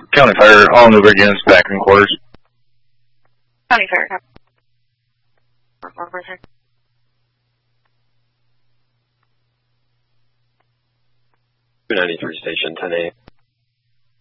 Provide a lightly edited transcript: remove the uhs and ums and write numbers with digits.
County Fire, all Newburgh units back in quarters. County Fire. 293 station 10A.